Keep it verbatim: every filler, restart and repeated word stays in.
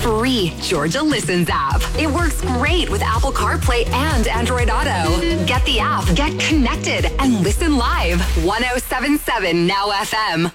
free Georgia Listens app. It works great with Apple CarPlay and Android Auto. Get the app, get connected, and listen live. ten seventy-seven Now F M.